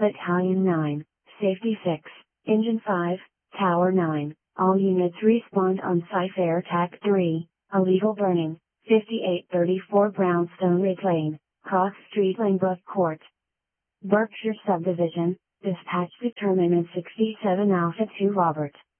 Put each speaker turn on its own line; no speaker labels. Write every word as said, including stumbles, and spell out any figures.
Battalion nine, Safety six, Engine five, Tower nine, all units respond on site. Air Attack three, illegal burning, fifty-eight thirty-four Brownstone Ridge Lane, Cross Street, Langbrook Court. Berkshire Subdivision, dispatch determinant sixty-seven Alpha two Robert.